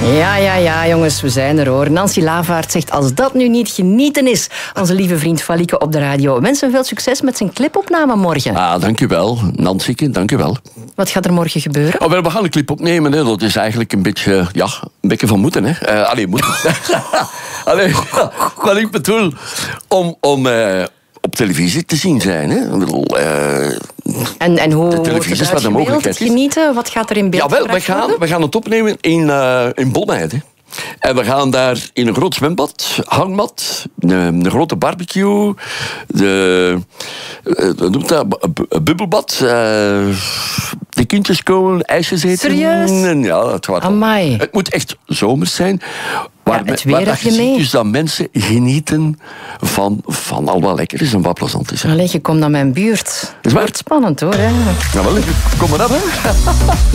Ja, jongens, we zijn er hoor. Nancy Lavaert zegt, als dat nu niet genieten is. Onze lieve vriend Falieke op de radio. Wens hem veel succes met zijn clipopname morgen. Dankjewel, Nancyke, dankjewel. Wat gaat er morgen gebeuren? We gaan een clip opnemen. Hè. Dat is eigenlijk een beetje van moeten. Hè. Moeten. Wat ik bedoel, om op televisie te zien zijn. Hè. Ik bedoel, en hoe de televisie is wat de mogelijkheid is. Genieten? Wat gaat er in beeld gebracht worden? We gaan het opnemen in Bonheid. Hè. En we gaan daar in een groot zwembad, hangmat, een grote barbecue, een bubbelbad, de kindjes komen, ijsjes eten. Serieus? Ja, het gaat. Amai. Het moet echt zomers zijn. Waar het weer heb je mee. Dus dat mensen genieten van al wat lekker is en wat plezant is. Allee, je komt naar mijn buurt. Het wordt spannend hoor. Hè. Jawel, kom maar op. Hè.